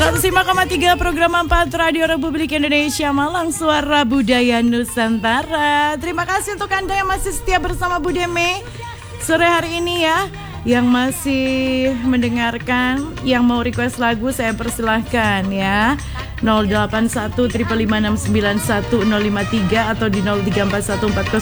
105,3 program 4 Radio Republik Indonesia Malang, Suara Budaya Nusantara. Terima kasih untuk Anda yang masih setia bersama Bu Deme sore hari ini ya. Yang masih mendengarkan, yang mau request lagu saya persilahkan ya. 081 555 691 053 atau di 0341